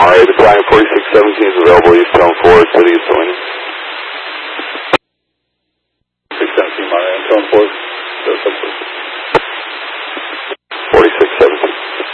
Alright, the flying 4617 is available, eastbound 4, City of Salinas. 617 Monterey, Tone 4,